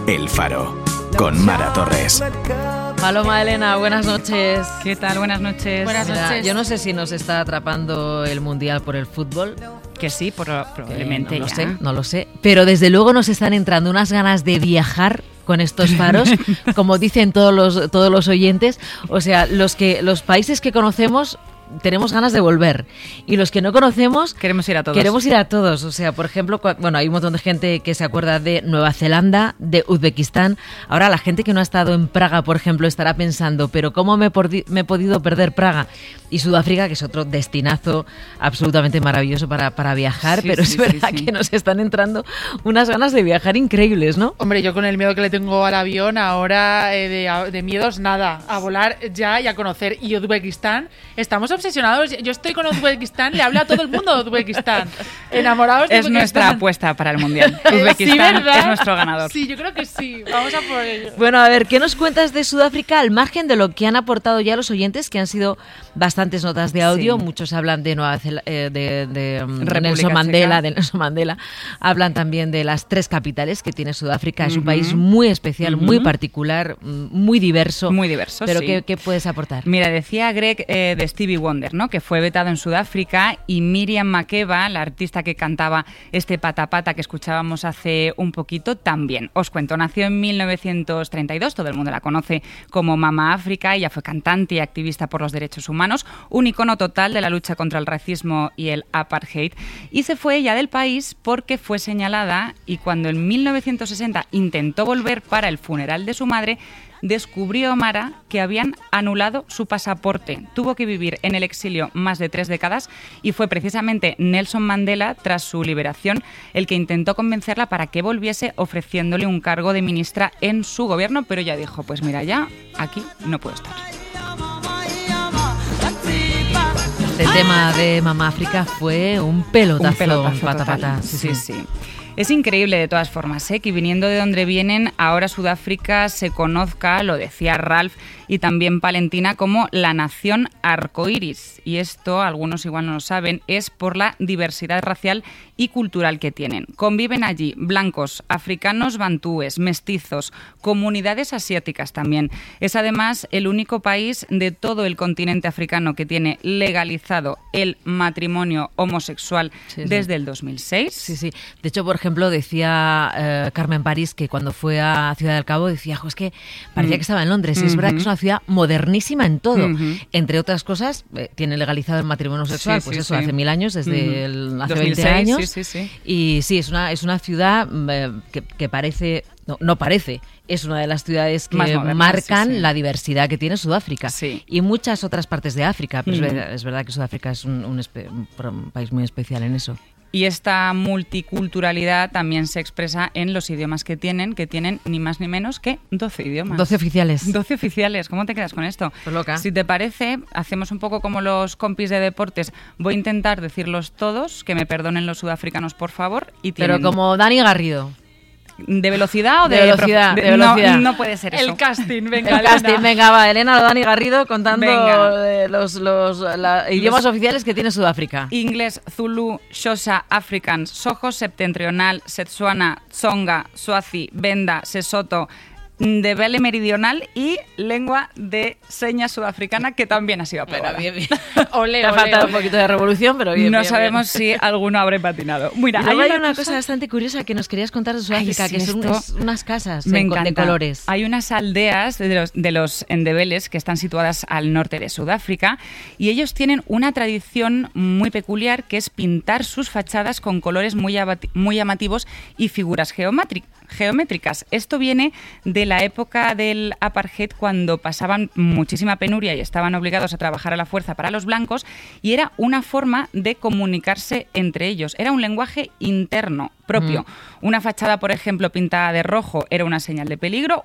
El Faro, con Mara Torres. Paloma Elena, buenas noches. ¿Qué tal? Buenas noches. Buenas noches. Yo no sé si nos está atrapando el Mundial por el fútbol. Que sí, probablemente no lo sé. Pero desde luego nos están entrando unas ganas de viajar con estos faros, como dicen todos los oyentes. O sea, los países que conocemos tenemos ganas de volver, y los que no conocemos queremos ir a todos. O sea, por ejemplo, hay un montón de gente que se acuerda de Nueva Zelanda, de Uzbekistán. Ahora la gente que no ha estado en Praga, por ejemplo, estará pensando, pero ¿cómo me he podido perder Praga? Y Sudáfrica, que es otro destinazo absolutamente maravilloso para viajar, pero es verdad que nos están entrando unas ganas de viajar increíbles, ¿no? Hombre, yo con el miedo que le tengo al avión ahora, de miedos nada, a volar ya y a conocer. Y Uzbekistán, estamos obsesionados. Yo estoy con Uzbekistán, le hablo a todo el mundo de Uzbekistán. Enamorados de Uzbekistán. Es nuestra apuesta para el Mundial. Uzbekistán es nuestro ganador. Sí, yo creo que sí. Vamos a por ello. Bueno, a ver, ¿qué nos cuentas de Sudáfrica al margen de lo que han aportado ya los oyentes, que han sido bastantes notas de audio? Sí. Muchos hablan de Nelson Mandela. Hablan también de las 3 capitales que tiene Sudáfrica. Es un país muy especial, muy particular, muy diverso. Muy diverso, pero sí. ¿qué puedes aportar? Mira, decía Greg de Stevie Wonder, ¿no?, que fue vetado en Sudáfrica, y Miriam Makeba, la artista que cantaba este Patapata que escuchábamos hace un poquito, también. Os cuento, nació en 1932, todo el mundo la conoce como Mama África. Ella fue cantante y activista por los derechos humanos, un icono total de la lucha contra el racismo y el apartheid, y se fue ella del país porque fue señalada, y cuando en 1960 intentó volver para el funeral de su madre, descubrió Mara que habían anulado su pasaporte. Tuvo que vivir en el exilio más de 3 décadas, y fue precisamente Nelson Mandela, tras su liberación, el que intentó convencerla para que volviese, ofreciéndole un cargo de ministra en su gobierno, pero ella dijo, pues mira, ya aquí no puedo estar. Este tema de Mama África fue un pelotazo Patapata. Sí. Es increíble, de todas formas, que viniendo de donde vienen, ahora Sudáfrica se conozca, lo decía Ralph y también Valentina, como la nación arcoíris. Y esto, algunos igual no lo saben, es por la diversidad racial y cultural que tienen. Conviven allí blancos, africanos, bantúes, mestizos, comunidades asiáticas también. Es además el único país de todo el continente africano que tiene legalizado el matrimonio homosexual desde el 2006. Sí. De hecho, por ejemplo, decía Carmen París que cuando fue a Ciudad del Cabo decía, es que parecía que estaba en Londres. Es verdad que es una ciudad modernísima en todo. Entre otras cosas, tiene legalizado el matrimonio sexual, hace 1000 años, desde hace 2006, 20 años. Sí. Y sí, es una ciudad que parece... No parece, es una de las ciudades que modernas, marcan la diversidad que tiene Sudáfrica y muchas otras partes de África, pero es verdad que Sudáfrica es un país muy especial en eso. Y esta multiculturalidad también se expresa en los idiomas que tienen ni más ni menos que 12 idiomas. 12 oficiales. 12 oficiales. ¿Cómo te quedas con esto? Pues loca. Si te parece, hacemos un poco como los compis de deportes. Voy a intentar decirlos todos, que me perdonen los sudafricanos, por favor. Pero como Dani Garrido. ¿De velocidad o de velocidad? De velocidad. No puede ser eso. El casting, venga, va. Elena o Dani Garrido contando los idiomas oficiales que tiene Sudáfrica. Inglés, Zulu, Xhosa, Afrikaans, Sojo, Septentrional, Setswana, Tsonga, Swazi, Venda, Sesotho, Ndebele meridional y lengua de señas sudafricana, que también ha sido aprobada. Bien. Te ha faltado un poquito de revolución, pero bien. No sabemos si alguno habrá patinado. Mira, hay una cosa bastante curiosa que nos querías contar de Sudáfrica, que son unas casas de colores. Hay unas aldeas de los Ndebeles que están situadas al norte de Sudáfrica, y ellos tienen una tradición muy peculiar, que es pintar sus fachadas con colores muy llamativos y figuras geométricas. Esto viene de la época del apartheid, cuando pasaban muchísima penuria y estaban obligados a trabajar a la fuerza para los blancos, y era una forma de comunicarse entre ellos. Era un lenguaje interno propio. Una fachada, por ejemplo, pintada de rojo era una señal de peligro,